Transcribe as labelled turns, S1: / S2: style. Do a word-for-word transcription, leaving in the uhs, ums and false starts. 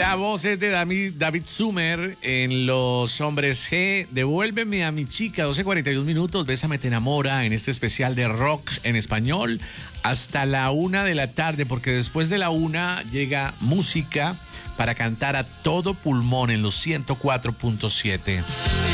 S1: La voz es de David, David Sumer en Los Hombres G. Devuélveme a mi chica, doce cuarenta y dos minutos. Bésame, te enamora en este especial de rock en español hasta la una de la tarde, porque después de la una llega música para cantar a todo pulmón en los ciento cuatro punto siete.